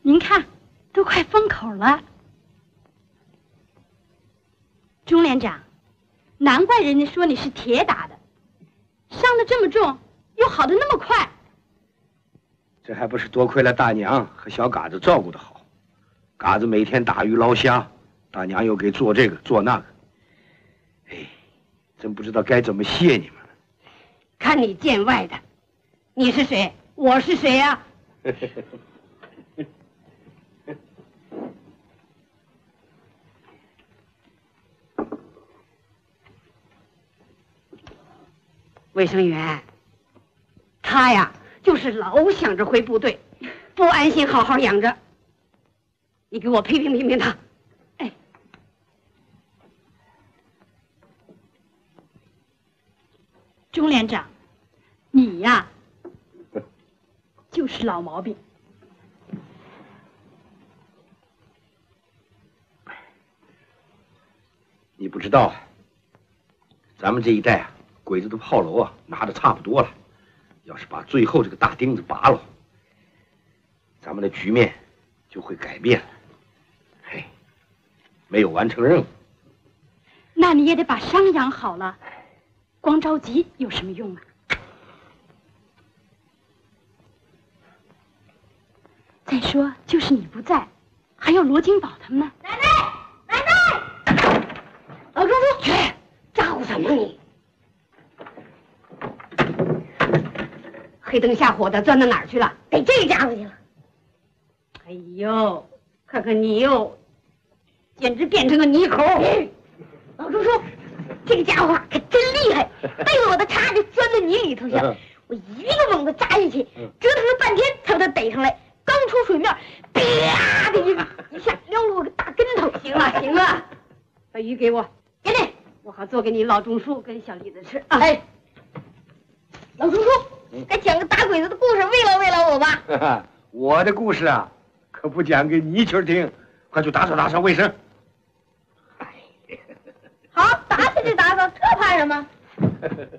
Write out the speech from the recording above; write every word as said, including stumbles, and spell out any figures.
您看，都快封口了。钟连长，难怪人家说你是铁打的，伤得这么重，又好得那么快。 这还不是多亏了大娘和小嘎子照顾得好。嘎子每天打鱼捞虾，大娘又给做这个做那个。哎，真不知道该怎么谢你们了。 看你见外的，你是谁？我是谁呀、啊？卫生员，他呀，就是老想着回部队，不安心好好养着。你给我批评批评他。哎， 钟连长，你呀，就是老毛病。 你不知道，咱们这一代啊，鬼子的炮楼啊拿的差不多了，要是把最后这个大钉子拔了，咱们的局面就会改变了。嘿，没有完成任务， 那你也得把伤养好了，光着急有什么用啊？再说，就是你不在，还有罗金宝他们呢。 奶奶，奶奶，老叔叔，去咋呼什么你？黑灯瞎火的钻到哪儿去了？逮这个家伙去了。哎呦，看看你哟，简直变成个泥猴！老叔叔，这个家伙可真厉害，背着我的叉就钻到泥里头去了。我一个猛子扎下去，折腾了半天才把他逮上来。刚出水面，啪的一一下撩了我个大跟头。行了行了，把鱼给我，给你，我好做给你老钟叔跟小李子吃啊。哎，老叔叔，该讲个打鬼子的故事慰劳慰劳我吧。 我的故事啊，可不讲给泥鳅听，快去打扫打扫卫生。 好，打扫就打扫，这怕什么？